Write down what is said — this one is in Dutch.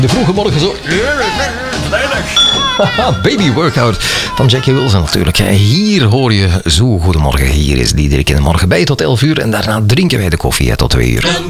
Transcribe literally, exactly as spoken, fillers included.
De vroege morgen zo. Baby Workout van Jackie Wilson natuurlijk. Hier hoor je zo. Goedemorgen. Hier is Diederik in de morgen bij tot elf uur. En daarna drinken wij de koffie tot twee uur.